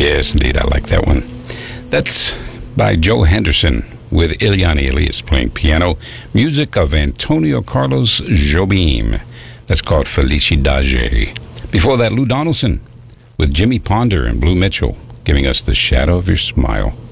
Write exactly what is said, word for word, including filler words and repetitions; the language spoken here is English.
Yes, indeed, I like that one. That's by Joe Henderson with Ilyani Elias playing piano. Music of Antonio Carlos Jobim. That's called Felicidade. Before that, Lou Donaldson with Jimmy Ponder and Blue Mitchell giving us The Shadow of Your Smile.